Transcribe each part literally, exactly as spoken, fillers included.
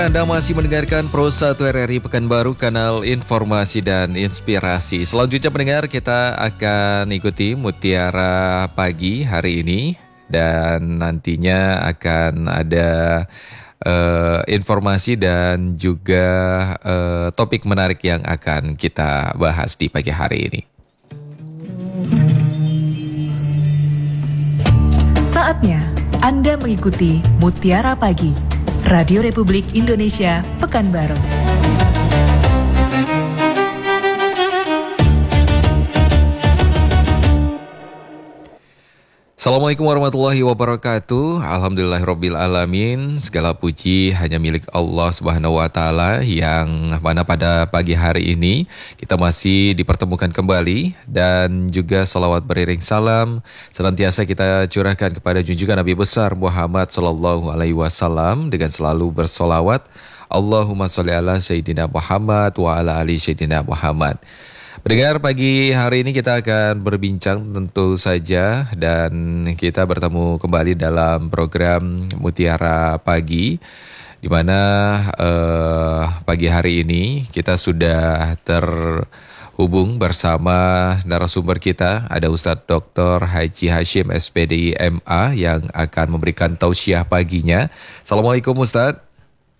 Anda masih mendengarkan Pro satu R R I Pekanbaru, kanal informasi dan inspirasi. Selanjutnya pendengar, kita akan ikuti Mutiara Pagi hari ini. Dan nantinya akan ada uh, informasi dan juga uh, topik menarik yang akan kita bahas di pagi hari ini. Saatnya Anda mengikuti Mutiara Pagi Radio Republik Indonesia Pekanbaru. Assalamualaikum warahmatullahi wabarakatuh. Alhamdulillahirabbil alamin. Segala puji hanya milik Allah Subhanahu wa taala, yang mana pada pagi hari ini kita masih dipertemukan kembali, dan juga salawat beriring salam senantiasa kita curahkan kepada junjungan Nabi besar Muhammad sallallahu alaihi wasallam dengan selalu bersolawat. Allahumma sholli ala sayyidina Muhammad wa ala ali sayyidina Muhammad. Pendengar, pagi hari ini kita akan berbincang tentu saja, dan kita bertemu kembali dalam program Mutiara Pagi, di mana eh, pagi hari ini kita sudah terhubung bersama narasumber kita. Ada Ustadz Doktor Haji Hashim S P D I M A yang akan memberikan tausiah paginya. Assalamualaikum Ustadz.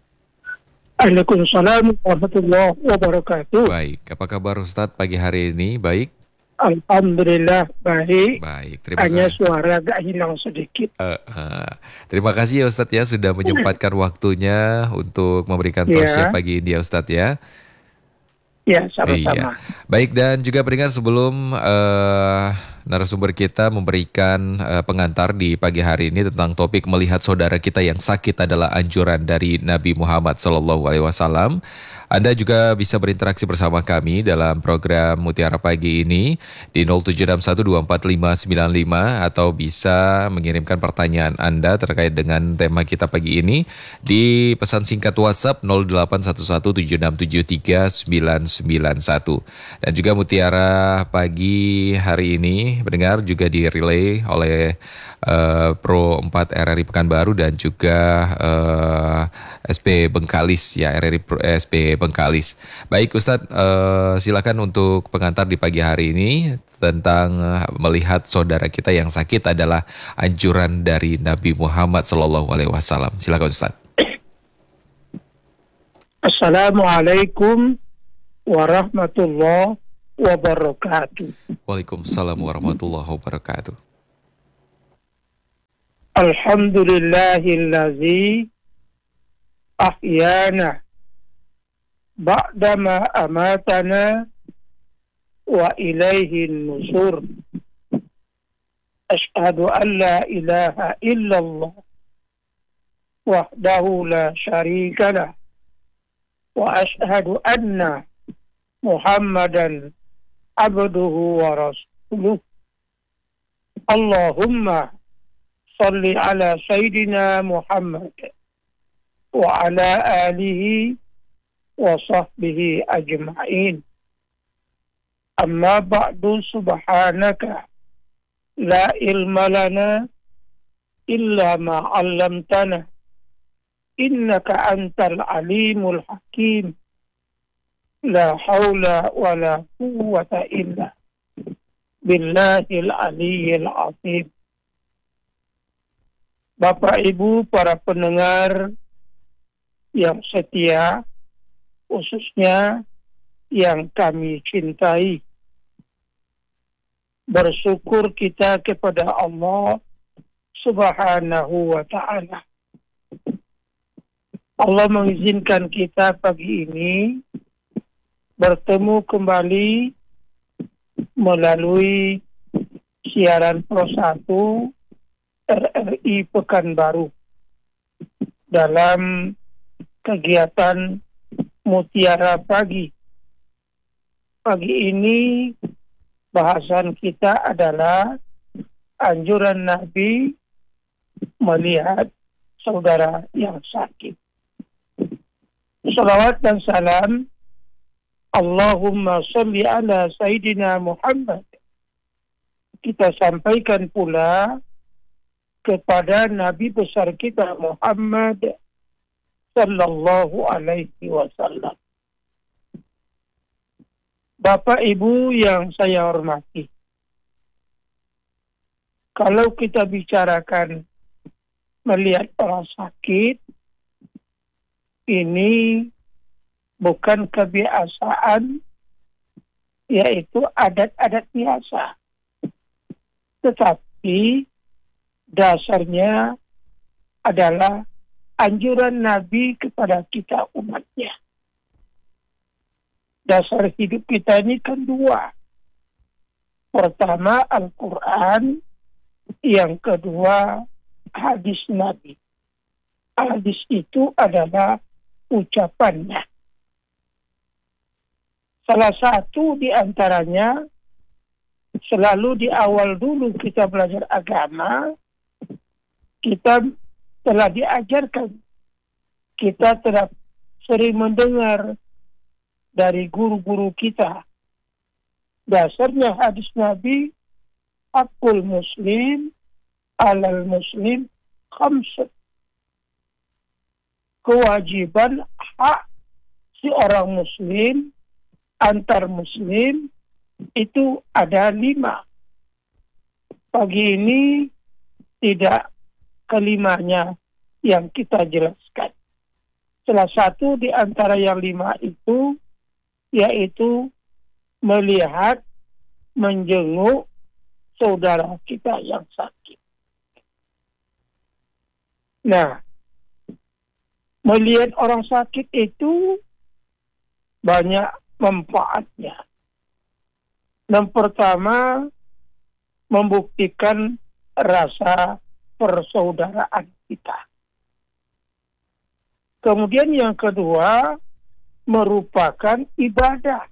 Waalaikumsalam warahmatullahi wabarakatuh. Baik, apa kabar Ustadz pagi hari ini? Baik? Alhamdulillah baik. Baik, terima Hanya kasih. suara agak hilang sedikit. Uh, uh. Terima kasih ya Ustadz ya, sudah menyempatkan waktunya untuk memberikan tausiah Ya. pagi ini ya Ustadz ya. Ya, sama-sama. Iya. Baik, dan juga pendengar, sebelum uh, narasumber kita memberikan uh, pengantar di pagi hari ini tentang topik melihat saudara kita yang sakit adalah anjuran dari Nabi Muhammad sallallahu alaihi wasallam. Anda juga bisa berinteraksi bersama kami dalam program Mutiara Pagi ini di nol tujuh enam satu dua empat lima sembilan lima, atau bisa mengirimkan pertanyaan Anda terkait dengan tema kita pagi ini di pesan singkat WhatsApp nol delapan satu satu tujuh enam tujuh tiga sembilan sembilan satu. Dan juga Mutiara Pagi hari ini mendengar juga direlay oleh uh, Pro empat R R I Pekanbaru dan juga uh, S P Bengkalis ya, R R I Pro, S P Bengkalis. Baik Ustadz, uh, silakan untuk pengantar di pagi hari ini tentang uh, melihat saudara kita yang sakit adalah anjuran dari Nabi Muhammad sallallahu alaihi wasallam. Silakan Ustadz. Assalamualaikum warahmatullahi wabarakatuh. Waalaikumsalam warahmatullahi wabarakatuh. Alhamdulillahillazi ahyana ba'dama amatana wa ilaihin nusur. Ashhadu an la ilaha illallah wahdahu la syarika lah, wa ashhadu anna Muhammadan abduhu wa rasuluh. Allahumma salli ala sayyidina Muhammad wa ala alihi wa sahbihi ajma'in. Amma ba'du, subhanaka la ilma lana illa ma 'allamtana innaka antal alimul hakim. La haula wa la quwwata illa billahil aliyyil azim. Bapak Ibu para pendengar yang setia, khususnya yang kami cintai, bersyukur kita kepada Allah Subhanahu wa ta'ala. Allah mengizinkan kita pagi ini bertemu kembali melalui siaran Pro satu R R I Pekanbaru dalam kegiatan Mutiara Pagi. Pagi ini bahasan kita adalah anjuran Nabi melihat saudara yang sakit. Salawat dan salam Allahumma salli ala Sayyidina Muhammad kita sampaikan pula kepada Nabi besar kita Muhammad Sallallahu Alaihi Wasallam. Bapak Ibu yang saya hormati, kalau kita bicarakan melihat orang sakit, ini bukan kebiasaan, yaitu adat-adat biasa. Tetapi dasarnya adalah anjuran Nabi kepada kita umatnya. Dasar hidup kita ini kan dua. Pertama Al-Quran, yang kedua hadis Nabi. Hadis itu adalah ucapannya. Salah satu di antaranya, selalu di awal dulu kita belajar agama, kita telah diajarkan, kita telah sering mendengar dari guru-guru kita. Dasarnya hadis Nabi, hakul muslim alal muslim khamsat. Kewajiban hak si orang muslim antar muslim itu ada lima. Pagi ini tidak kelimanya yang kita jelaskan. Salah satu di antara yang lima itu yaitu melihat, menjenguk saudara kita yang sakit. Nah, melihat orang sakit itu banyak manfaatnya. Yang pertama, membuktikan rasa persaudaraan kita. Kemudian yang kedua, merupakan ibadah.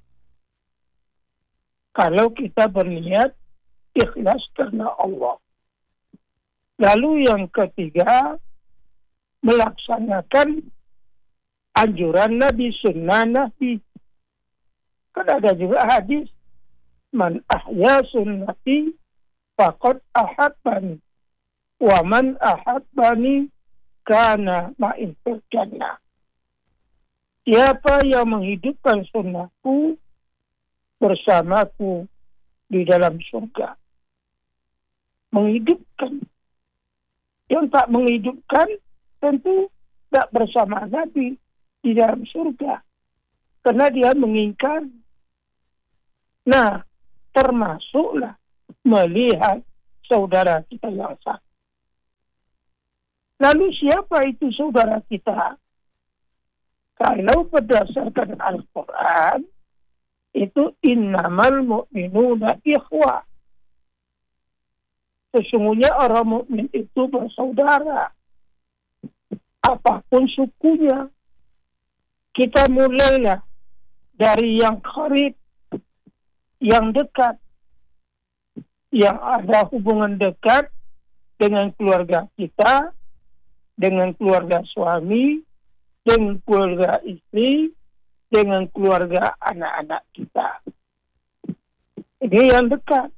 Kalau kita berniat ikhlas karena Allah. Lalu yang ketiga, melaksanakan anjuran Nabi, sunnah Nabi. Kan ada juga hadis, man ahya sunnati faqad ahabbani, wa man ahabbani kana ma'i fil jannah. Siapa yang menghidupkan sunnahku bersamaku di dalam surga. Menghidupkan. Yang tak menghidupkan tentu tak bersama Nabi di dalam surga. Karena dia mengingkar. Nah, termasuklah melihat saudara kita yang sakit. Lalu siapa itu saudara kita? Kalau berdasarkan Al-Quran, itu innamal mu'minuna ikhwah. Sesungguhnya orang mukmin itu bersaudara. Apapun sukunya. Kita mulailah dari yang qarib, yang dekat, yang ada hubungan dekat dengan keluarga kita, dengan keluarga suami, dengan keluarga istri, dengan keluarga anak-anak kita. Ini yang dekat.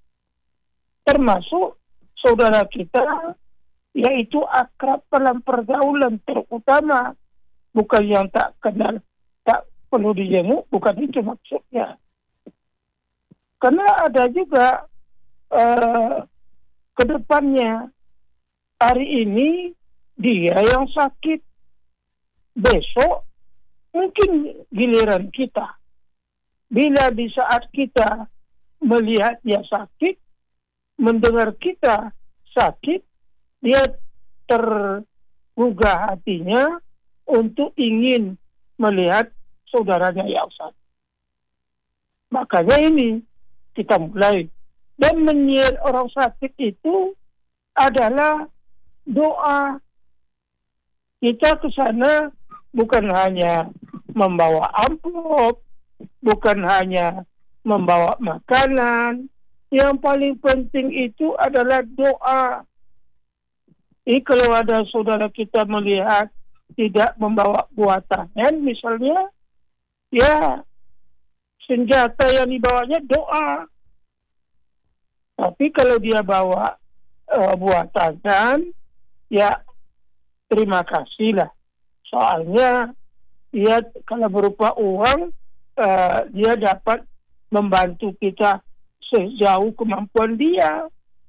Termasuk saudara kita, yaitu akrab dalam pergaulan, terutama bukan yang tak kenal, tak perlu dijenguk, bukan itu maksudnya. Karena ada juga uh, ke depannya, hari ini dia yang sakit, besok mungkin giliran kita. Bila di saat kita melihat dia sakit, mendengar kita sakit, dia tergugah hatinya untuk ingin melihat saudaranya yang sakit. Makanya ini kita mulai. Dan menyiar orang sakit itu adalah doa. Kita ke sana bukan hanya membawa amplop, bukan hanya membawa makanan. Yang paling penting itu adalah doa. Ini kalau ada saudara kita melihat tidak membawa buah tangan misalnya, ya senjata yang dibawanya doa. Tapi kalau dia bawa uh, buah tangan, ya terima kasihlah Soalnya dia kalau berupa uang, uh, dia dapat membantu kita sejauh kemampuan dia.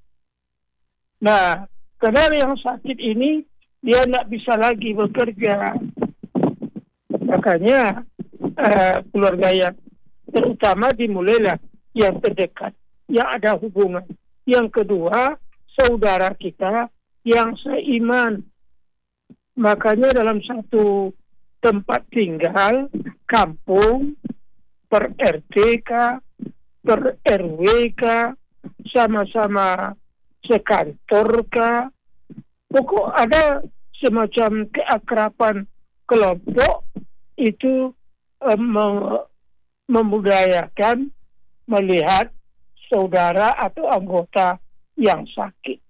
Nah, karena yang sakit ini dia tidak bisa lagi bekerja. Makanya uh, keluarga yang terutama dimulailah yang terdekat, yang ada hubungan. Yang kedua, saudara kita yang seiman. Makanya dalam satu tempat tinggal, kampung, per R T K, per R W K, sama-sama sekantor K, pokok ada semacam keakraban kelompok itu um, memudayakan melihat saudara atau anggota yang sakit.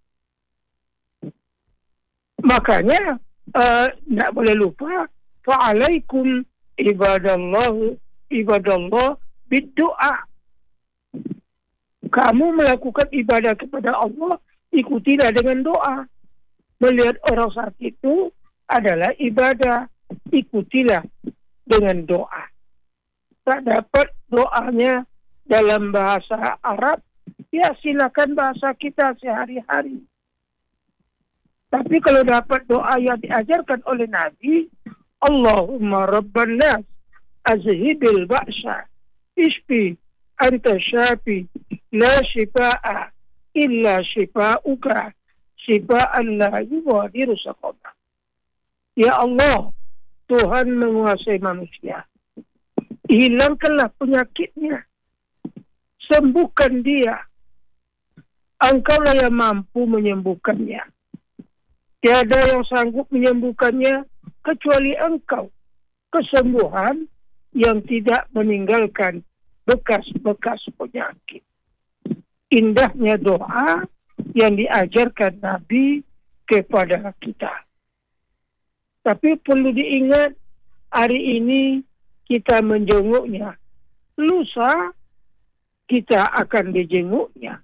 Makanya tidak uh, boleh lupa, fa'alaikum ibadallah ibadallah biddu'a. Kamu melakukan ibadah kepada Allah, ikutilah dengan doa. Melihat orang sakit itu adalah ibadah, ikutilah dengan doa. Tak dapat doanya dalam bahasa Arab, ya silakan bahasa kita sehari-hari. Tapi kalau dapat doa yang diajarkan oleh Nabi, Allahumma Rabban nas, azhibil ba'sa, ishfi, anta syafi, la shifa'a, illa shifa'uka, shifa'an la yughadiru saqama. Ya Allah, Tuhan menguasai manusia. Hilangkanlah penyakitnya. Sembuhkan dia. Engkaulah yang mampu menyembuhkannya. Tiada yang sanggup menyembuhkannya kecuali Engkau. Kesembuhan yang tidak meninggalkan bekas-bekas penyakit. Indahnya doa yang diajarkan Nabi kepada kita. Tapi perlu diingat, hari ini kita menjenguknya. Lusa kita akan dijenguknya.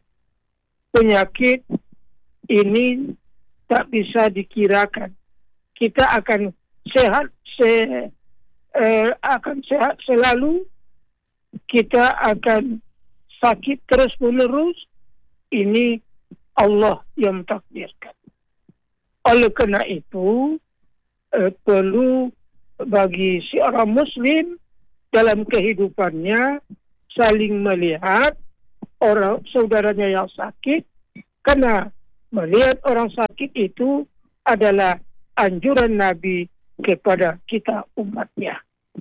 Penyakit ini tak bisa dikirakan. Kita akan sehat, se, eh, akan sehat selalu. Kita akan sakit terus menerus. Ini Allah yang takdirkan. Oleh karena itu, eh, perlu bagi seorang Muslim dalam kehidupannya saling melihat orang saudaranya yang sakit, karena melihat orang sakit itu adalah anjuran Nabi kepada kita umatnya.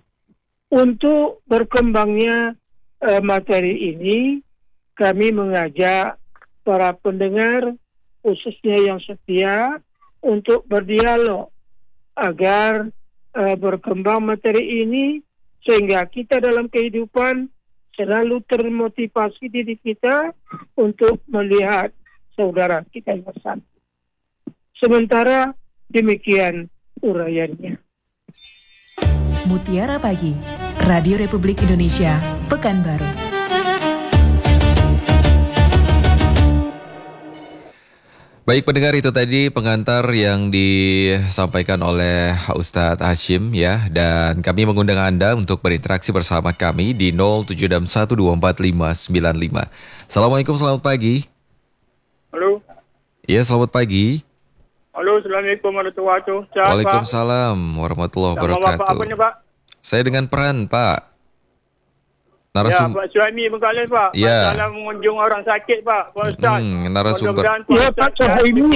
Untuk berkembangnya uh, materi ini, kami mengajak para pendengar, khususnya yang setia, untuk berdialog agar uh, berkembang materi ini, sehingga kita dalam kehidupan selalu termotivasi diri kita untuk melihat saudara kita yang sakit. Sementara demikian uraiannya. Mutiara Pagi, Radio Republik Indonesia, Pekanbaru. Baik pendengar, itu tadi pengantar yang disampaikan oleh Ustadz Hashim ya, dan kami mengundang Anda untuk berinteraksi bersama kami di nol tujuh enam satu dua empat lima sembilan lima. Assalamualaikum, selamat pagi. Halo. Iya, selamat pagi. Halo, Assalamualaikum warahmatullahi wabarakatuh. Waalaikumsalam warahmatullahi wabarakatuh. Bapak apa ni, Pak? Saya dengan peran, Pak. Narasum... Ya, Pak Suhaimi Bengkalis, Pak. Ya. Dalam mengunjung orang sakit, Pak. Pak Ustaz. Hmm, narasumber. Ya, Pak Suhaimi.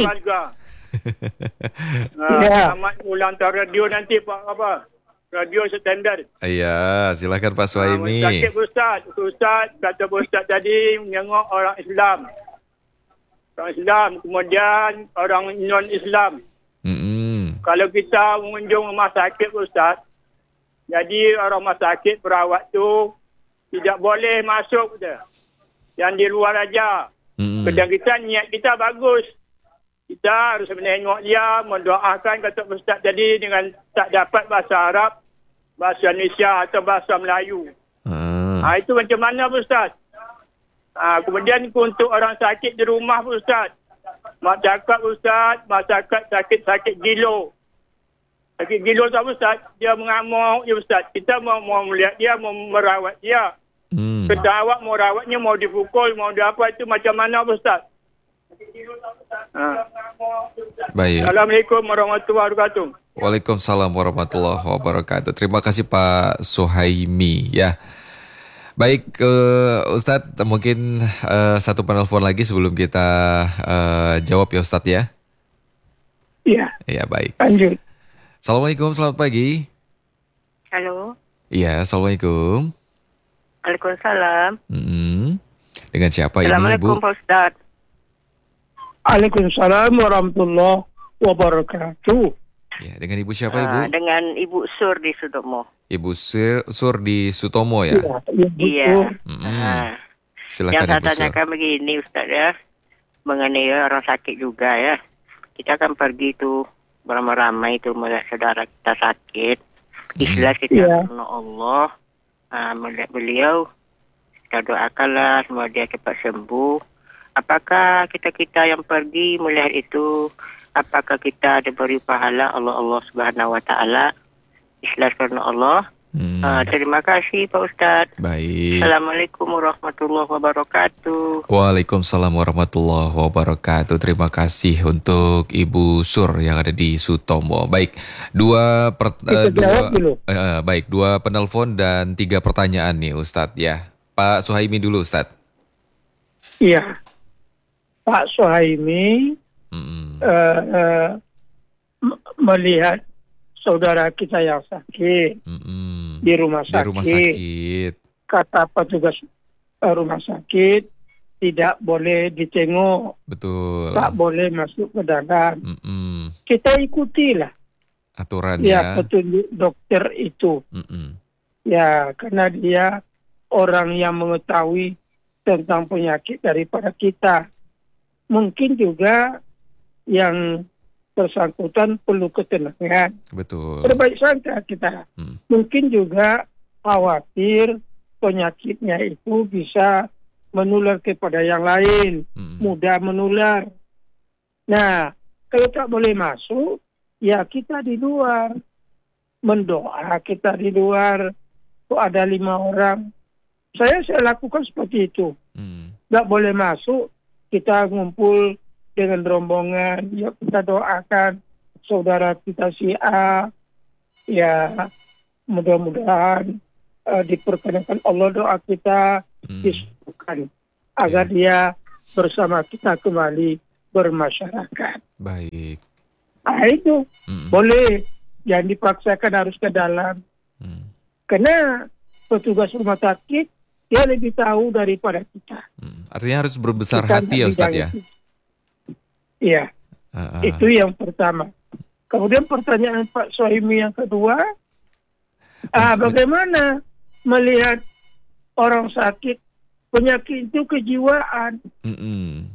Nah, ya. Selamat ulang tahun radio nanti, Pak. Apa? Radio standard. Iya, silakan Pak Suhaimi. Nah, sakit, Ustaz. Ustaz, kata Ustaz tadi, menengok orang Islam. Orang Islam, kemudian orang non-Islam. Mm-hmm. Kalau kita mengunjung rumah sakit, Ustaz, jadi orang rumah sakit, perawat tu tidak boleh masuk je. Yang di luar aja. Mm-hmm. Kedang kita, niat kita bagus. Kita harus menengok dia, mendoakan, kata Ustaz tadi, dengan tak dapat bahasa Arab, bahasa Indonesia atau bahasa Melayu. Mm. Ha, itu macam mana, Ustaz? Ha, kemudian untuk orang sakit di rumah, Ustaz. Mak cakap, Ustaz, masyarakat sakit-sakit gilo. Sakit gila tak Ustaz, dia mengamuk je Ustaz. Kita mau, mau melihat dia, mau merawat dia. Hmm. Kata awak mau rawatnya, mau dipukul, mau dia apa, itu macam mana Ustaz? Ha. Baik. Assalamualaikum warahmatullahi wabarakatuh. Waalaikumsalam warahmatullahi wabarakatuh. Terima kasih Pak Suhaimi ya. Baik, uh, Ustadz, mungkin uh, satu penelpon lagi sebelum kita uh, jawab ya Ustadz ya. Iya. Iya, baik. Lanjut. Assalamualaikum, selamat pagi. Halo. Iya, Assalamualaikum. Waalaikumsalam. Mm-hmm. Dengan siapa ini, Bu? Assalamualaikum Pak Ustaz. Waalaikumsalam warahmatullahi wabarakatuh. Ya, dengan Ibu siapa, Ah, Ibu? dengan Ibu Sur di Sutomo. Ibu Sur, Sur di Sutomo ya? Iya. Iya. Mm-hmm. Ah. Silakan Yang saya Ibu Sur. tanyakan begini Ustaz ya, mengenai orang sakit juga ya. Kita kan pergi tuh beramai-ramai itu melihat saudara kita sakit. Ikhlas kita Iya. karena Allah. Ah, melihat beliau, kita doakanlah semoga dia cepat sembuh. Apakah kita-kita yang pergi melihat itu, apakah kita diberi pahala Allah Allah Subhanahu Wa Taala? Ikhlas karena Allah. Hmm. Ah, terima kasih Pak Ustadz. Baik. Assalamualaikum warahmatullahi wabarakatuh. Waalaikumsalam warahmatullahi wabarakatuh. Terima kasih untuk Ibu Sur yang ada di Sutomo. Baik, dua per, Kita eh, dua jawab dulu. eh, baik dua penelpon dan tiga pertanyaan nih Ustadz ya. Pak Suhaimi dulu Ustadz. Iya. Pak Suhaimi Mm-mm. eh, eh, m- melihat saudara kita yang sakit Mm-mm. di rumah Di sakit. rumah sakit. Kata petugas eh, rumah sakit, tidak boleh ditengok, Betul. tak boleh masuk ke dalam. Mm-mm. Kita ikutilah Aturannya. ya petunjuk dokter itu. Mm-mm. Ya, karena dia orang yang mengetahui tentang penyakit daripada kita. Mungkin juga yang bersangkutan perlu ketenangan. Betul. Terbaik sangka kita. Hmm. Mungkin juga khawatir penyakitnya itu bisa menular kepada yang lain. Mm-mm. Mudah menular. Nah, kalau tak boleh masuk, ya kita di luar. Mendoa kita di luar. Kok ada lima orang. Saya saya lakukan seperti itu. Mm. Tak boleh masuk, kita ngumpul dengan rombongan. Ya, kita doakan saudara kita si A. Ya, mudah-mudahan uh, diperkenankan Allah doa kita Mm. disembuhkan agar dia bersama kita kembali bermasyarakat. Baik. Ah, itu Mm. boleh, jangan dipaksakan harus ke dalam. Mm. Karena petugas rumah sakit dia lebih tahu daripada kita. Mm. Artinya harus berbesar Kita hati ya nggak Ustadz bidang ya. itu. Iya, Ah, ah. itu yang pertama. Kemudian pertanyaan Pak Sohimi yang kedua, ah, bagaimana melihat orang sakit penyakit itu kejiwaan? Mm-mm.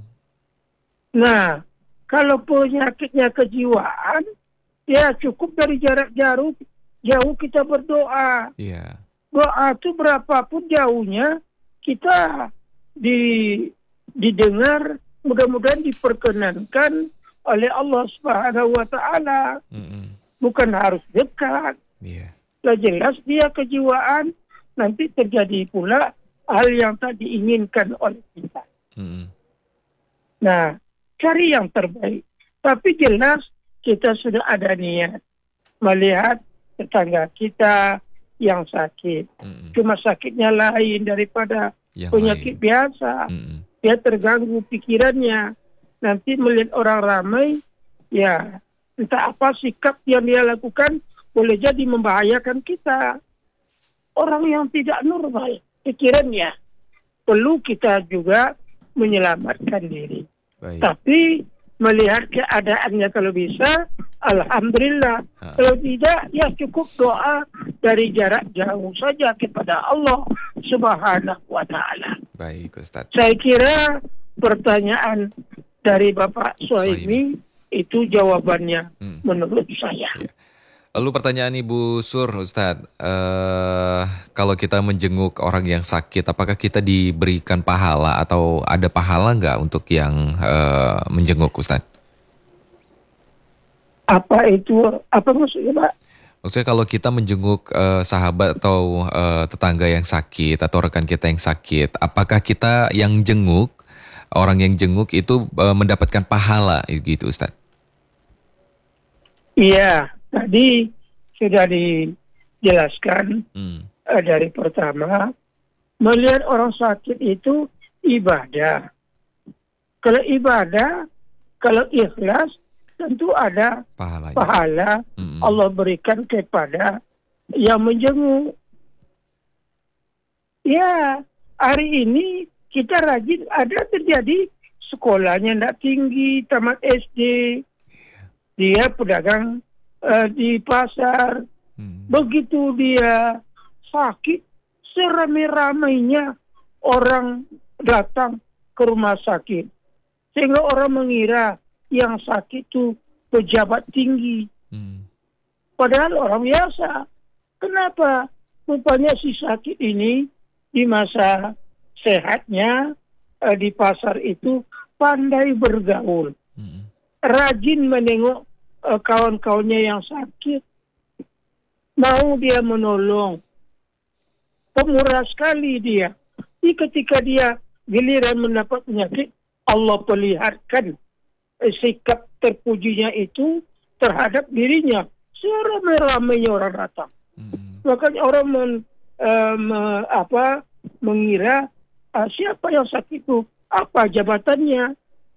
Nah, kalau penyakitnya kejiwaan, ya cukup dari jarak jauh, jauh kita berdoa. Iya. Doa itu berapapun jauhnya, kita di, didengar, mudah-mudahan diperkenankan oleh Allah Subhanahu Wa Taala. Mm-mm. Bukan harus dekat. Iya. Sudah jelas dia kejiwaan, nanti terjadi pula hal yang tak diinginkan oleh kita. Mm-mm. Nah, cari yang terbaik. Tapi jelas kita sudah ada niat melihat tetangga kita yang sakit. Mm-mm. Cuma sakitnya lain daripada Yang penyakit lain. biasa. Mm-mm. Dia terganggu pikirannya. Nanti melihat orang ramai, ya entah apa sikap yang dia lakukan boleh jadi membahayakan kita. Orang yang tidak normal pikirannya. Perlu kita juga menyelamatkan diri. Baik. Tapi melihat keadaannya kalau bisa, alhamdulillah. Ha. Kalau tidak, ya cukup doa dari jarak jauh saja kepada Allah Subhanahu Wa Taala. Baik Ustadz. Saya kira pertanyaan dari Bapak Suhaimi itu jawabannya Hmm. menurut saya. Iya. Lalu pertanyaan Ibu Sur, Ustadz, eh, kalau kita menjenguk orang yang sakit, apakah kita diberikan pahala atau ada pahala nggak untuk yang eh, menjenguk, Ustadz? Apa itu? Apa maksudnya, Pak? Maksudnya kalau kita menjenguk uh, sahabat atau uh, tetangga yang sakit atau rekan kita yang sakit, apakah kita yang jenguk, orang yang jenguk itu uh, mendapatkan pahala gitu, Ustaz? Iya, tadi sudah dijelaskan hmm. uh, dari pertama, melihat orang sakit itu ibadah. Kalau ibadah, kalau ikhlas, tentu ada Pahalanya. pahala mm-hmm. Allah berikan kepada yang menjenguk. Ya, hari ini kita rajin, ada terjadi sekolahnya tidak tinggi, tamat S D, dia pedagang uh, di pasar, hmm. begitu dia sakit, seramai-ramainya orang datang ke rumah sakit, sehingga orang mengira yang sakit itu pejabat tinggi. Hmm. Padahal orang biasa. Kenapa? Rupanya si sakit ini di masa sehatnya eh, di pasar itu pandai bergaul. Hmm. Rajin menengok eh, kawan-kawannya yang sakit. Mau dia menolong. Pemurah sekali dia. Jadi ketika dia giliran mendapat penyakit, Allah perlihatkan sikap terpujinya itu terhadap dirinya. Seramai-ramainya orang datang. Hmm. Makanya orang men, uh, me, apa, mengira uh, siapa yang sakit itu, apa jabatannya.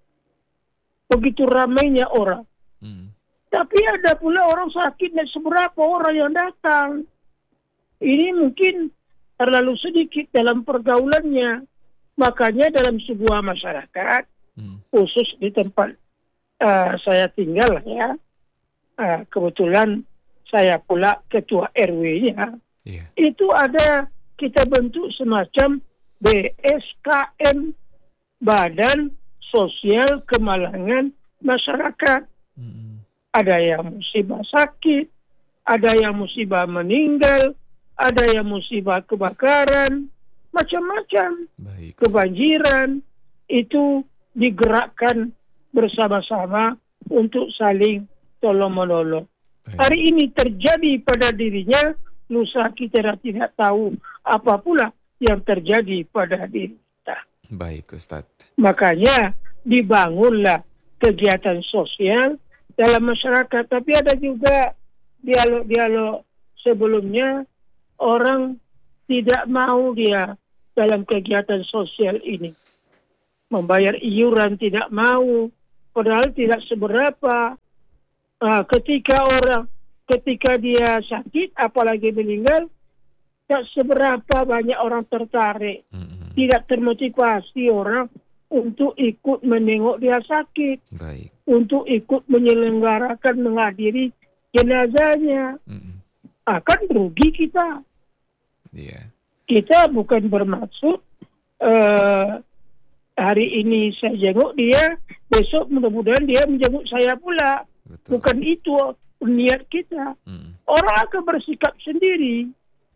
Begitu ramainya orang. Hmm. Tapi ada pula orang sakit dan seberapa orang yang datang. Ini mungkin terlalu sedikit dalam pergaulannya. Makanya dalam sebuah masyarakat, hmm. khusus di tempat Uh, saya tinggal ya, uh, kebetulan saya pula ketua R W-nya, yeah. Itu ada kita bentuk semacam B S K M, Badan Sosial Kemalangan Masyarakat. Mm-hmm. Ada yang musibah sakit, ada yang musibah meninggal, ada yang musibah kebakaran, macam-macam. Baik. Kebanjiran, itu digerakkan bersama-sama untuk saling tolong-menolong. Hari ini terjadi pada dirinya, lusa kita tidak tahu apa pula yang terjadi pada diri kita. Baik, Ustaz. Makanya dibangunlah kegiatan sosial dalam masyarakat. Tapi ada juga dialog-dialog sebelumnya, orang tidak mau dia dalam kegiatan sosial ini. Membayar iuran tidak mau. Padahal tidak seberapa. Uh, ketika orang, ketika dia sakit, apalagi meninggal, tak seberapa banyak orang tertarik. Mm-hmm. Tidak termotivasi orang untuk ikut menengok dia sakit. Baik. Untuk ikut menyelenggarakan, menghadiri jenazahnya. Mm-hmm. Akan rugi kita. Yeah. Kita bukan bermaksud uh, hari ini saya jenguk dia, besok mudah-mudahan dia menjenguk saya pula. Betul. Bukan itu niat kita. Hmm. Orang akan bersikap sendiri.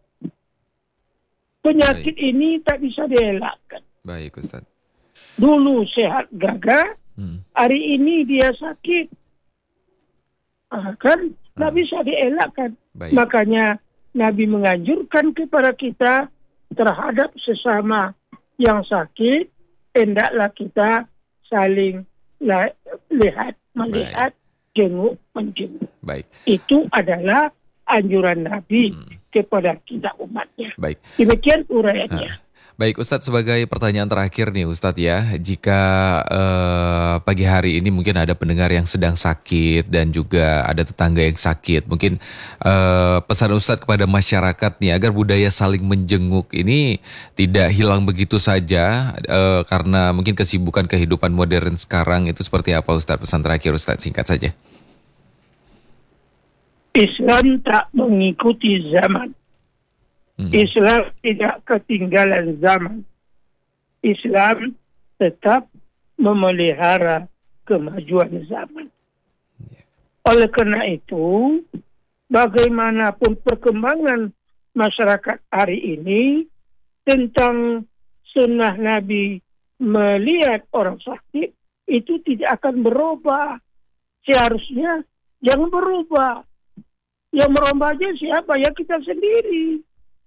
Penyakit Baik. ini tak bisa dielakkan. Baik, Ustaz. Dulu sehat gagah, hmm. hari ini dia sakit. Ah, kan hmm. tak bisa dielakkan. Baik. Makanya Nabi menganjurkan kepada kita terhadap sesama yang sakit, hendaklah kita saling la- lihat, melihat, Baik. jenguk, menjenguk. Baik. Itu adalah anjuran Nabi hmm. kepada kita umatnya. Baik. Demikian uraiannya. Nah. Baik, Ustadz, sebagai pertanyaan terakhir nih Ustadz ya, jika eh, pagi hari ini mungkin ada pendengar yang sedang sakit dan juga ada tetangga yang sakit, mungkin eh, pesan Ustadz kepada masyarakat nih agar budaya saling menjenguk ini tidak hilang begitu saja eh, karena mungkin kesibukan kehidupan modern sekarang itu seperti apa Ustadz? Pesan terakhir Ustadz, singkat saja. Islam tak mengikuti zaman. Hmm. Islam tidak ketinggalan zaman. Islam tetap memelihara kemajuan zaman. Oleh karena itu, bagaimanapun perkembangan masyarakat hari ini tentang sunnah Nabi melihat orang sakit itu tidak akan berubah. Seharusnya jangan berubah. Yang merubah aja siapa? Ya kita sendiri.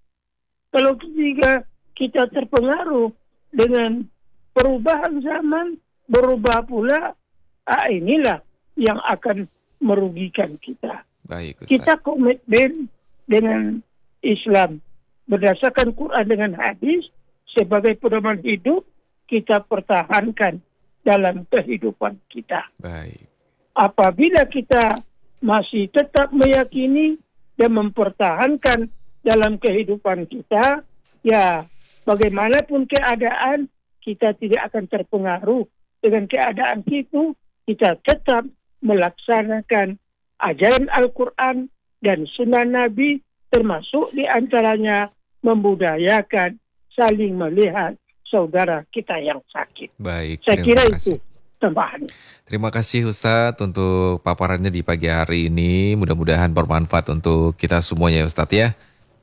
Kalau ketika kita terpengaruh dengan perubahan zaman, berubah pula, ah inilah yang akan merugikan kita. Baik, Ustaz. Kita komitmen dengan Islam berdasarkan Quran dengan hadis sebagai pedoman hidup, kita pertahankan dalam kehidupan kita. Baik. Apabila kita masih tetap meyakini dan mempertahankan dalam kehidupan kita, ya bagaimanapun keadaan, kita tidak akan terpengaruh dengan keadaan itu. Kita tetap melaksanakan ajaran Al-Quran dan Sunnah Nabi, termasuk di antaranya membudayakan saling melihat saudara kita yang sakit. Baik, Saya kira kasih. itu tambahan. Terima kasih Ustadz untuk paparannya di pagi hari ini. Mudah-mudahan bermanfaat untuk kita semuanya Ustadz ya.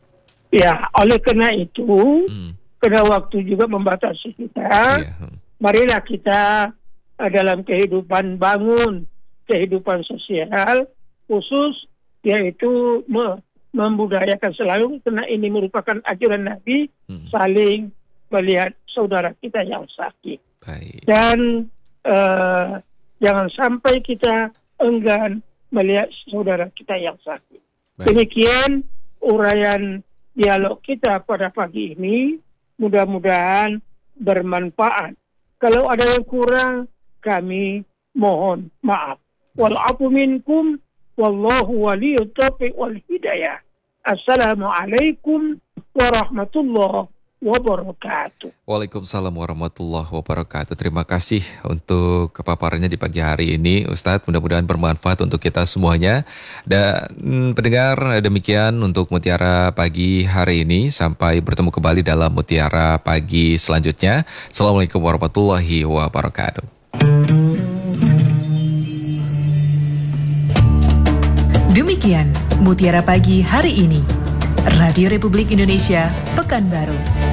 Ya, oleh karena itu, Hmm. karena waktu juga membatasi kita, Iya. marilah kita uh, dalam kehidupan bangun, kehidupan sosial, khusus yaitu me- membudayakan selalu, karena ini merupakan ajaran Nabi, Hmm. saling melihat saudara kita yang sakit. Baik. Dan uh, jangan sampai kita enggan melihat saudara kita yang sakit. Baik. Demikian uraian dialog kita pada pagi ini, mudah-mudahan bermanfaat. Kalau ada yang kurang, kami mohon maaf. Wal'afu minkum, wallahu waliyut taufiq wal hidayah. Assalamualaikum warahmatullahi wabarakatuh. Waalaikumsalam warahmatullahi wabarakatuh. Terima kasih untuk kepaparannya di pagi hari ini Ustadz. Mudah-mudahan bermanfaat untuk kita semuanya. Dan pendengar, demikian untuk Mutiara Pagi hari ini. Sampai bertemu kembali dalam Mutiara Pagi selanjutnya. Assalamualaikum warahmatullahi wabarakatuh. Demikian Mutiara Pagi hari ini. Radio Republik Indonesia, Pekanbaru.